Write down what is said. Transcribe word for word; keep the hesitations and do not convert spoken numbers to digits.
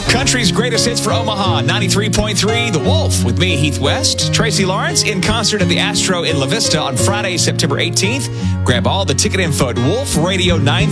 Country's greatest hits for Omaha, ninety-three point three, The Wolf, with me, Heath West. Tracy Lawrence in concert at the Astro in La Vista on Friday, September eighteenth. Grab all the ticket info at wolf radio nine